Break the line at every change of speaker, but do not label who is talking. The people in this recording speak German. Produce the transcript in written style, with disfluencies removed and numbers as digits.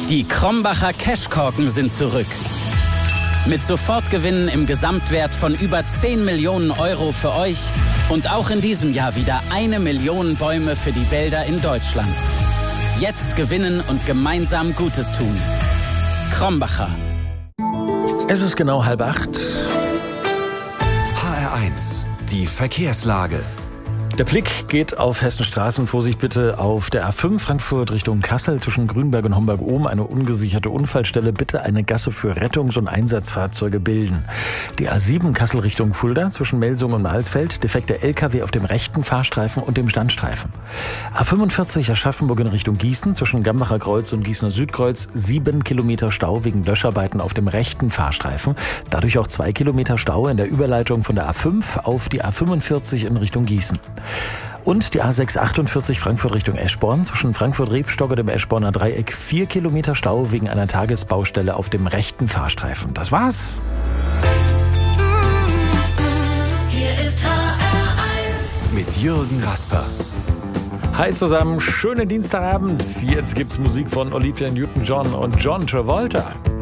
Die Krombacher Cashkorken sind zurück. Mit Sofortgewinnen im Gesamtwert von über 10 Millionen Euro für euch und auch in diesem Jahr wieder 1 Million Bäume für die Wälder in Deutschland. Jetzt gewinnen und gemeinsam Gutes tun. Krombacher.
Es ist genau 7:30.
HR1, die Verkehrslage.
Der Blick geht auf Hessenstraßen. Vorsicht bitte auf der A5 Frankfurt Richtung Kassel zwischen Grünberg und Homberg-Ohm. Eine ungesicherte Unfallstelle. Bitte eine Gasse für Rettungs- und Einsatzfahrzeuge bilden. Die A7 Kassel Richtung Fulda zwischen Melsung und Mahlsfeld. Defekte LKW auf dem rechten Fahrstreifen und dem Standstreifen. A45 Aschaffenburg in Richtung Gießen zwischen Gambacher Kreuz und Gießener Südkreuz. 7 Kilometer Stau wegen Löscharbeiten auf dem rechten Fahrstreifen. Dadurch auch 2 Kilometer Stau in der Überleitung von der A5 auf die A45 in Richtung Gießen. Und die A648 Frankfurt Richtung Eschborn zwischen Frankfurt-Rebstock und dem Eschborner Dreieck 4 Kilometer Stau wegen einer Tagesbaustelle auf dem rechten Fahrstreifen. Das war's.
Hier ist HR1
Mit Jürgen Rasper.
Hi zusammen, schönen Dienstagabend. Jetzt gibt's Musik von Olivia Newton-John und John Travolta.